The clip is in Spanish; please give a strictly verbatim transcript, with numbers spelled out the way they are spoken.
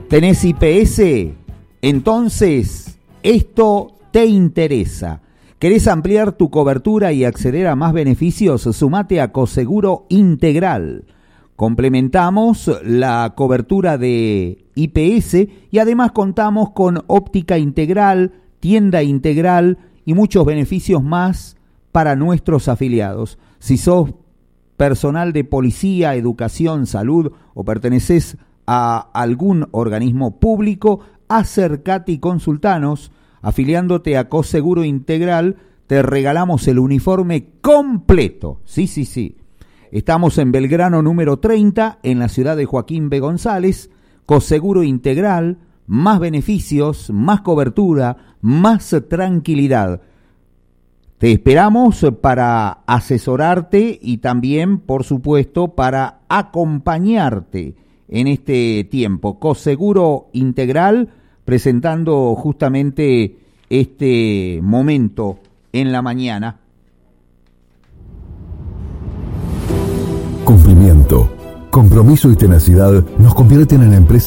¿Tenés I P S? Entonces, esto te interesa. ¿Querés ampliar tu cobertura y acceder a más beneficios? Sumate a Coseguro Integral. Complementamos la cobertura de I P S y además contamos con óptica integral, tienda integral y muchos beneficios más para nuestros afiliados. Si sos personal de policía, educación, salud o perteneces a algún organismo público, acércate y consultanos. Afiliándote a Coseguro Integral, te regalamos el uniforme completo. Sí, sí, sí. Estamos en Belgrano número treinta, en la ciudad de Joaquín B. González. Coseguro Integral, más beneficios, más cobertura, más tranquilidad. Te esperamos para asesorarte y también, por supuesto, para acompañarte en este tiempo. Coseguro Integral, presentando justamente este momento en la mañana. Cumplimiento, compromiso y tenacidad nos convierten en la empresa